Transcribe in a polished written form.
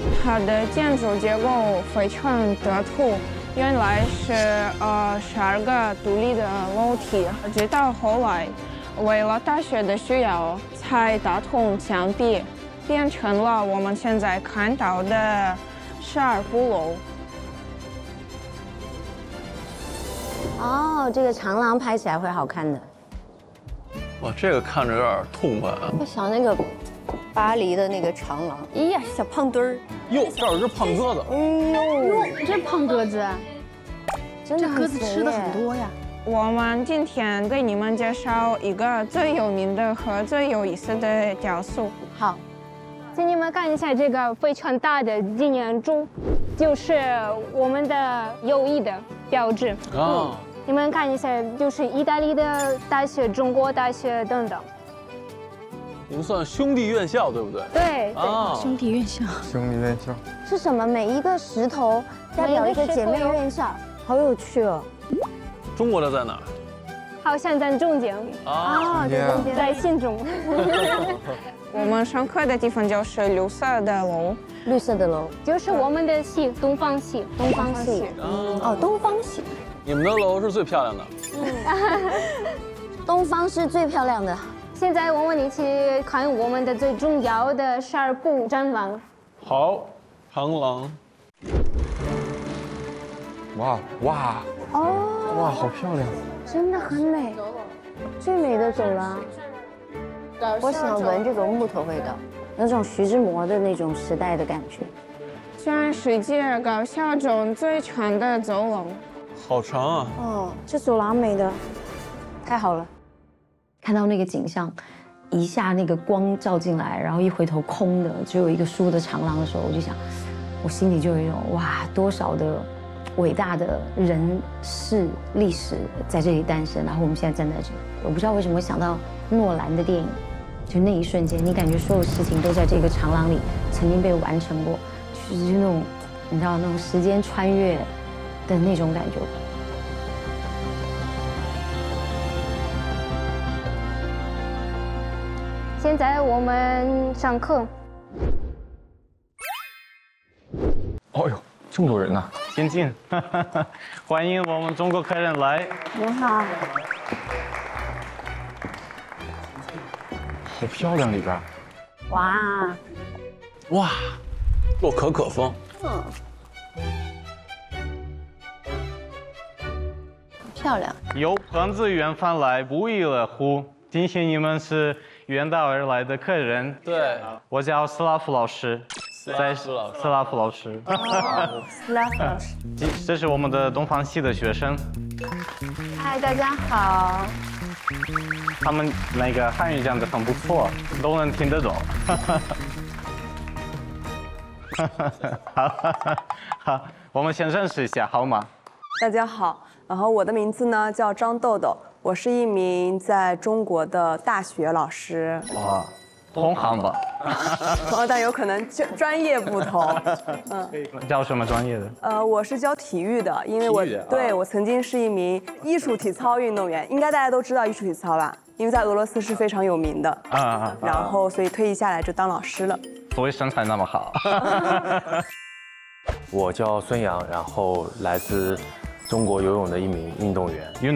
它的建筑结构非常特殊，原来是12个独立的楼梯，直到后来，为了大学的需要，才打通墙壁，变成了我们现在看到的12部楼。 哦，这个长廊拍起来会好看的。 哇，这个看着有点痛快啊！ 我想那个巴黎的那个长廊，哎呀，小胖墩儿， 哟，这儿有只胖鸽子。 哎呦， 这胖鸽子， 真的这鸽子吃的很多呀。 我们今天给你们介绍一个最有名的和最有意思的雕塑。 好， 请你们看一下这个非常大的纪念柱，就是我们的友谊的标志。你们看一下，就是意大利的大学、中国大学等等。 你们算兄弟院校对不对？ 对， 兄弟院校， 兄弟院校是什么？每一个石头代表一个姐妹院校，好有趣哦。 中国的在哪儿？ 好像在中间啊， 对中间在心中。 我们上课的地方就是绿色的楼， 绿色的楼， 就是我们的系，东方系。 东方系。哦，东方系。 你们的楼是最漂亮的。 东方是最漂亮的。 现在我们一起看我们的最重要的12步展望。 好，长廊。 哇，好漂亮！ 真的很美，最美的走廊。我喜欢闻这种木头味道，有种徐志摩的那种时代的感觉。 全世界高校中最长的走廊。 好长啊！ 哦，这走廊美的太好了。看到那个景象，一下那个光照进来，然后一回头空的，只有一个书的长廊的时候，我就想，我心里就有一种哇，多少的伟大的人事历史在这里诞生，然后我们现在站在这里，我不知道为什么会想到诺兰的电影，就那一瞬间，你感觉所有事情都在这个长廊里曾经被完成过，就是那种你知道那种时间穿越的那种感觉。 现在我们上课。 哦呦，这么多人呐！ 先进，欢迎我们中国客人来。 你好， 好漂亮里边。 哇， 哇，洛可可风。 漂亮。 有朋自远方来，不亦乐乎。今天你们是远道而来的客人。 对， 我叫斯拉夫老师。斯拉夫老师。 斯拉夫老师。 这是我们的东方系的学生， 嗨，大家好。 他们那个汉语讲得很不错，都能听得懂。好，我们先认识一下，好吗？ 大家好，然后我的名字呢叫张豆豆，我是一名在中国的大学老师。 哇，同行吧？ 但有可能专业不同。 教什么专业的？ 我是教体育的，因为我曾经是一名艺术体操运动员，应该大家都知道艺术体操吧？因为在俄罗斯是非常有名的。然后所以退役下来就当老师了。 所以身材那么好。 我叫孙杨，然后来自中国游泳的一名运动员。